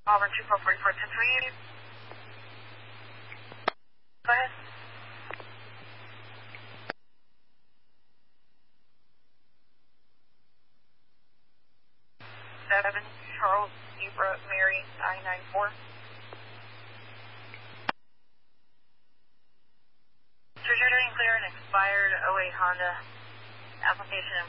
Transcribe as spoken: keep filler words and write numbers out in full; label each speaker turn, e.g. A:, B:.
A: Auburn two four four four ten three. Go ahead. Seven Charles Zebra Mary nine nine four. Surgery clear and expired oh eight Honda. Application in